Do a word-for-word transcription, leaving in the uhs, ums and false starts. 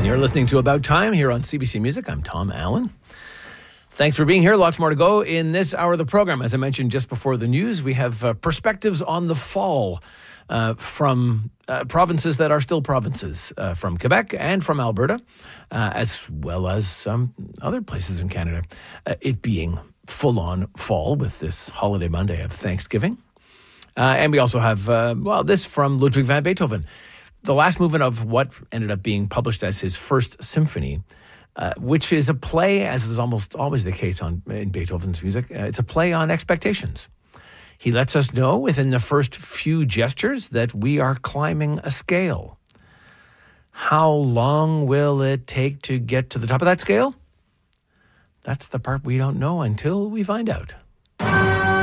You're listening to About Time here on C B C Music. I'm Tom Allen. Thanks for being here. Lots more to go in this hour of the program. As I mentioned just before the news, we have uh, perspectives on the fall uh, from uh, provinces that are still provinces, uh, from Quebec and from Alberta, uh, as well as some other places in Canada. Uh, it being full-on fall with this holiday Monday of Thanksgiving. Uh, and we also have, uh, well, this from Ludwig van Beethoven. The last movement of what ended up being published as his first symphony, uh, which is a play, as is almost always the case on in Beethoven's music. Uh, it's a play on expectations. He lets us know within the first few gestures that we are climbing a scale. How long will it take to get to the top of that scale? That's the part we don't know until we find out.